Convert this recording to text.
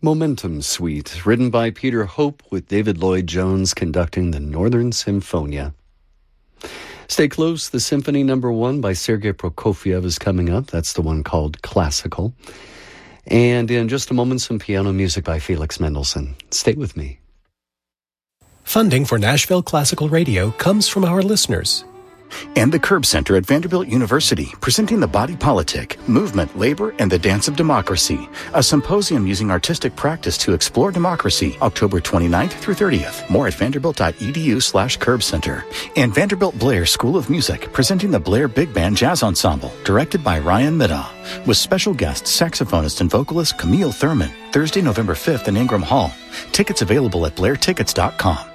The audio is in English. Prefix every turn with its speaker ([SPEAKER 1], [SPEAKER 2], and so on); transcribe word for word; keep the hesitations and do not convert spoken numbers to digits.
[SPEAKER 1] Momentum Suite, written by Peter Hope with David Lloyd Jones conducting the Northern Symphonia. Stay close, the Symphony Number One by Sergei Prokofiev is coming up. That's the one called Classical. And in just a moment, some piano music by Felix Mendelssohn. Stay with me.
[SPEAKER 2] Funding for Nashville Classical Radio comes from our listeners.
[SPEAKER 3] And the Curb Center at Vanderbilt University, presenting The Body Politic, Movement, Labor, and the Dance of Democracy, a symposium using artistic practice to explore democracy, October twenty-ninth through thirtieth. More at vanderbilt.edu slash Curb Center. And Vanderbilt Blair School of Music, presenting the Blair Big Band Jazz Ensemble, directed by Ryan Middaugh, with special guest saxophonist and vocalist Camille Thurman, Thursday, November fifth in Ingram Hall. Tickets available at blair tickets dot com.